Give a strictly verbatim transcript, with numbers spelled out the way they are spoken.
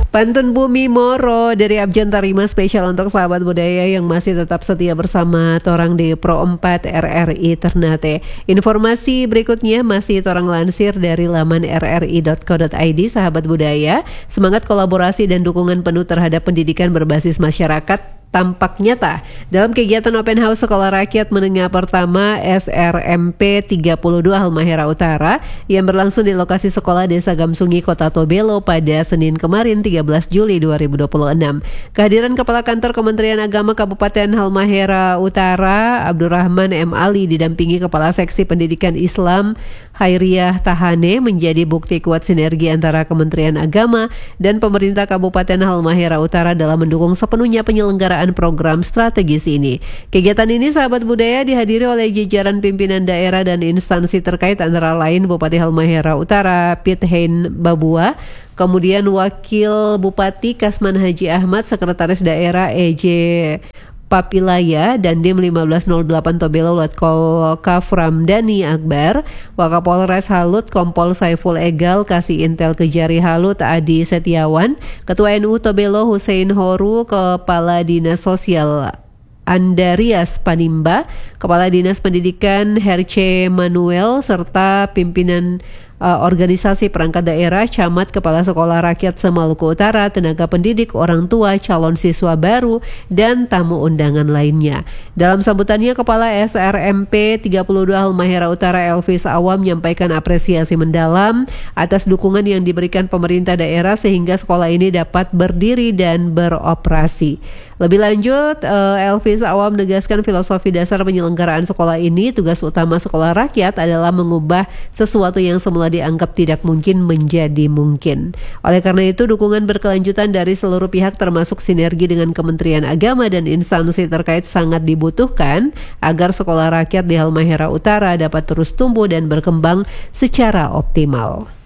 Pantun Bumi Moro dari Abjan Tarima spesial untuk sahabat budaya yang masih tetap setia bersama Torang di Pro empat R R I Ternate. Informasi berikutnya masih Torang lansir dari laman r r i dot co dot i d. Sahabat budaya, semangat kolaborasi dan dukungan penuh terhadap pendidikan berbasis masyarakat tampak nyata dalam kegiatan Open House Sekolah Rakyat Menengah Pertama S R M P tiga puluh dua Halmahera Utara yang berlangsung di lokasi sekolah Desa Gamsungi, Kota Tobelo pada Senin kemarin tiga belas Juli dua ribu dua puluh enam. Kehadiran Kepala Kantor Kementerian Agama Kabupaten Halmahera Utara Abdurrahman M. Ali didampingi Kepala Seksi Pendidikan Islam Hairiyah Tahane menjadi bukti kuat sinergi antara Kementerian Agama dan pemerintah Kabupaten Halmahera Utara dalam mendukung sepenuhnya penyelenggaraan program strategis ini. Kegiatan ini sahabat budaya dihadiri oleh jajaran pimpinan daerah dan instansi terkait antara lain Bupati Halmahera Utara Pit Hein Babua, kemudian Wakil Bupati Kasman Haji Ahmad, Sekretaris Daerah E J Papilaya, dan Dim lima belas nol delapan Tobelo Letkol Kaframdani Akbar, Wakapolres Halut Kompol Saiful Egal, Kasih Intel Kejari Halut Adi Setiawan, Ketua N U Tobelo Hussein Horu, Kepala Dinas Sosial Andarias Panimba, Kepala Dinas Pendidikan Herce Manuel, serta pimpinan uh, organisasi perangkat daerah, camat, kepala sekolah rakyat se-Maluku Utara, tenaga pendidik, orang tua, calon siswa baru, dan tamu undangan lainnya. Dalam sambutannya, Kepala S R M P tiga puluh dua Halmahera Utara Elvis Awam menyampaikan apresiasi mendalam atas dukungan yang diberikan pemerintah daerah sehingga sekolah ini dapat berdiri dan beroperasi. Lebih lanjut, uh, Elvis Awam menegaskan filosofi dasar penyelenggaraan sekolah ini, tugas utama sekolah rakyat adalah mengubah sesuatu yang semula dianggap tidak mungkin menjadi mungkin. Oleh karena itu, dukungan berkelanjutan dari seluruh pihak termasuk sinergi dengan Kementerian Agama dan instansi terkait sangat dibutuhkan agar sekolah rakyat di Halmahera Utara dapat terus tumbuh dan berkembang secara optimal.